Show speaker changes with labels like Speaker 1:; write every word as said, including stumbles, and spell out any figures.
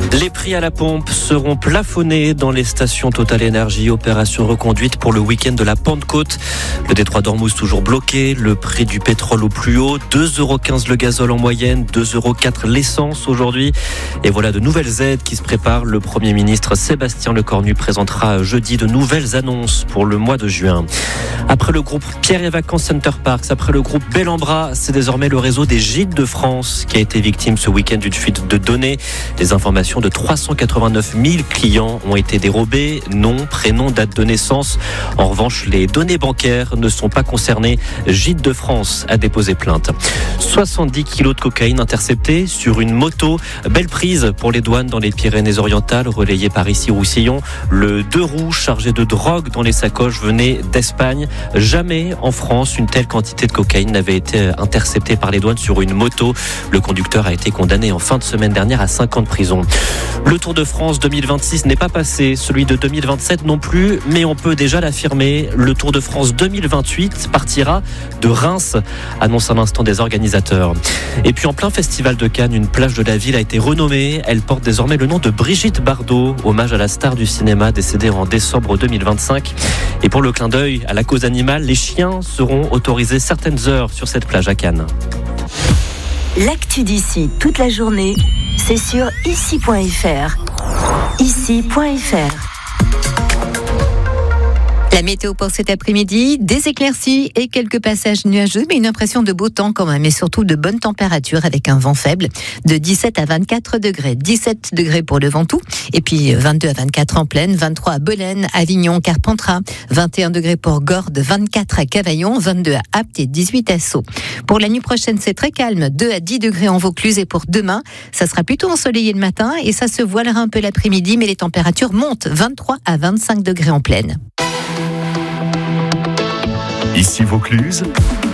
Speaker 1: Les prix à la pompe seront plafonnés dans les stations Total Énergie. Opération reconduite pour le week-end de la Pentecôte. Le détroit d'Ormuz toujours bloqué. Le prix du pétrole au plus haut. deux euros quinze le gazole en moyenne. deux euros quatre l'essence aujourd'hui. Et voilà de nouvelles aides qui se préparent. Le Premier ministre Sébastien Lecornu présentera jeudi de nouvelles annonces pour le mois de juin. Après le groupe Pierre et Vacances Center Parks, après le groupe Bellambra, c'est désormais le réseau des Gîtes de France qui a été victime ce week-end d'une fuite de données. Les informations de trois cent quatre-vingt-neuf mille clients ont été dérobées. Nom, prénom, date de naissance. En revanche, les données bancaires ne sont pas concernées. Gîtes de France a déposé plainte. soixante-dix kilos de cocaïne interceptés sur une moto. Belle prise pour les douanes dans les Pyrénées-Orientales, relayée par ici Roussillon. Le deux roues chargé de drogue dans les sacoches venait d'Espagne. Jamais en France, une telle quantité de cocaïne n'avait été interceptée par les douanes sur une moto. Le conducteur a été condamné en fin de semaine dernière à cinq ans de prison. Le Tour de France deux mille vingt-six n'est pas passé, celui de deux mille vingt-sept non plus, mais on peut déjà l'affirmer, le Tour de France deux mille vingt-huit partira de Reims, annonce à l'instant des organisateurs. Et puis en plein festival de Cannes, une plage de la ville a été renommée, elle porte désormais le nom de Brigitte Bardot, hommage à la star du cinéma décédée en décembre deux mille vingt-cinq. Et pour le clin d'œil à la cause animale, les chiens seront autorisés certaines heures sur cette plage à Cannes.
Speaker 2: L'actu d'ici toute la journée, c'est sur ici point f r. ici point f r.
Speaker 3: La météo pour cet après-midi, des éclaircies et quelques passages nuageux, mais une impression de beau temps quand même, et surtout de bonnes températures avec un vent faible de dix-sept à vingt-quatre degrés. dix-sept degrés pour le Ventoux, et puis vingt-deux à vingt-quatre en Plaine, vingt-trois à Belaine, Avignon, Carpentras, vingt et un degrés pour Gordes, vingt-quatre à Cavaillon, vingt-deux à Apt et dix-huit à Sceaux. Pour la nuit prochaine, c'est très calme, deux à dix degrés en Vaucluse, et pour demain, ça sera plutôt ensoleillé le matin et ça se voilera un peu l'après-midi, mais les températures montent, vingt-trois à vingt-cinq degrés en Plaine.
Speaker 4: Ici Vaucluse,